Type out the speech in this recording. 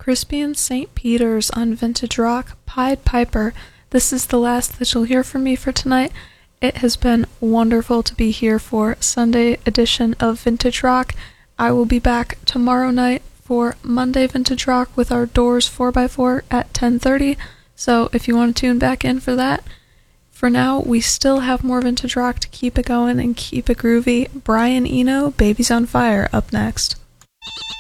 Crispy and St. Peter's on Vintage Rock, Pied Piper. This is the last that you'll hear from me for tonight. It has been wonderful to be here for Sunday edition of Vintage Rock. I will be back tomorrow night for Monday Vintage Rock with our Doors 4x4 at 10:30, so if you want to tune back in for that. For now, we still have more Vintage Rock to keep it going and keep it groovy. Brian Eno, Babies on Fire, up next.